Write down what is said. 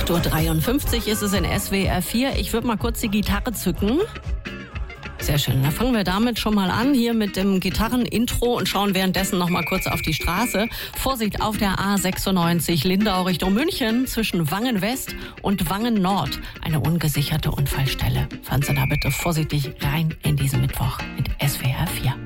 8:53 Uhr ist es in SWR 4. Ich würde mal kurz die Gitarre zücken. Sehr schön. Dann fangen wir damit schon mal an, hier mit dem Gitarrenintro und schauen währenddessen noch mal kurz auf die Straße. Vorsicht auf der A96 Lindau Richtung München zwischen Wangen West und Wangen Nord. Eine ungesicherte Unfallstelle. Fahren Sie da bitte vorsichtig rein in diesen Mittwoch mit SWR 4.